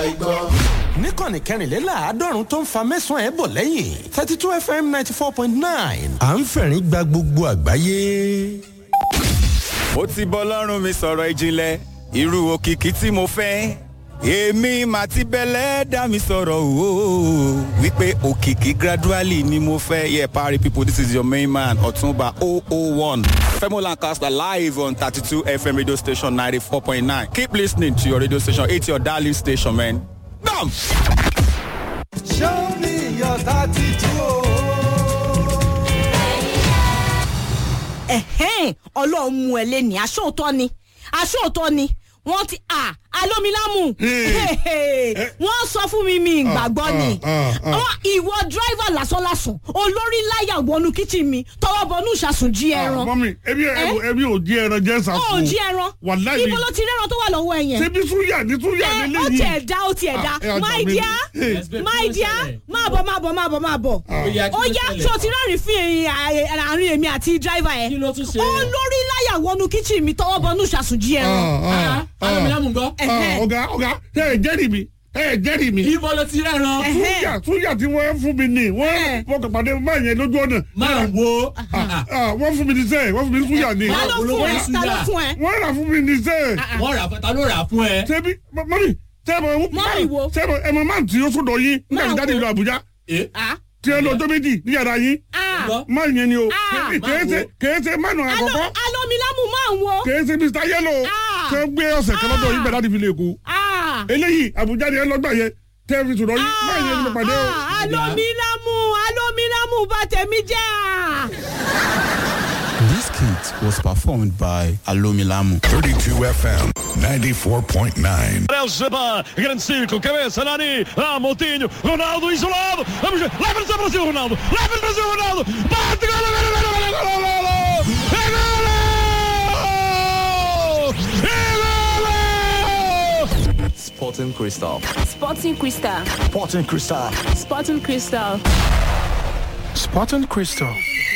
níkànnì kẹrìnléláàádọ́rùn tó ń fa mẹ́sàn-án ẹ̀ bọ̀ lẹ́yìn 32 FM 94.9 à ń fẹ̀rín gba gbogbo àgbáyé. ó ti bọ́ lọ́rùn mi sọ̀rọ̀ ìjìnlẹ̀ irú òkìkí tí mo fẹ́ èmi mà ti bẹ̀lẹ̀ dá mi sọ̀rọ̀ o wípé òkìkí gradually ni mo fẹ́. Yeah, party people, this is your main man Ọ̀túnba 001 Femo Lancaster live on 32 FM radio station 94.9. Keep listening to your radio station. It's your darling station, man. Bam! Show me your 32. Ọlọ́run mú ẹ lé ní aṣóòtọ́ ni wọ́n ti alómilámù wọ́n sọ fún mi ìgbàgbọ́ ni ìwọ dráìvà lásánlásán olórí láyà wọnú kíchìn mi tọwọ́ bọnú ìṣàsùn jí ẹran. mọ́mí ebi ò jí ẹran jẹ́ sàkó. ó jí ẹran ibo ló ti rẹ́ran tó wà lọ́wọ́ ẹ yẹn. ṣé bí súyà lélẹ́yìn. ó tiẹ̀ dá my dear máa bọ̀ ó yá tí o ti rẹ́rìn fún àárín èmi àti dráìvà yẹn olórí láyà wọnú kíchìn mi tọwọ́ bọnú ìṣàsùn jí ẹran. alómilámù gbọ́. ọ̀gá ẹ jẹ́rìí mi. ibo ló ti rẹ́ran. súyà tí wọ́n fún mi ní wọ́n kàn pàdé máa yẹn lójú ọ̀nà. máa wo. wọ́n fún mi ní sẹ́ẹ̀ wọ́n fún mi ní súyà ní. ta ló fún ẹ. wọ́n rà fún mi ní sẹ́ẹ̀. wọ́n rà fún ta ló rà fún ẹ. ṣebí mọ́mí sẹ́ẹ̀mọ̀ ẹ̀mọ̀ máa tí ó sọ̀dọ̀ yín nígbà tí jáde ìlú Àbújá tí ẹ lọ ọjọ́ méjì ní yàrá yín máa yẹn ni o kèése mánu àkọ́kọ́ alómilámù máa ń wo kèése Mr. Yellow tẹ gbé ọ̀sẹ̀ kan lọ́dọ̀ yín bẹ̀rẹ̀ láti fi lè kú eléyìí Àbújá ni ẹ lọ́gbà yẹn tẹ́ fi sọ̀rọ̀ yín máa yẹn ni mo pàdé o. alómilámù bá tẹ̀mí jẹ́ This kit was performed by Alomilamu. 32 FM 94.9. El Jabbar, grande círculo, cabeça, Nani, Moutinho, Ronaldo isolado, vamos ver, leva o Brasil, Ronaldo, bate, gol! Sporting Crystal. Sporting Crystal. Sporting Crystal. Sporting Crystal. Sporting Crystal.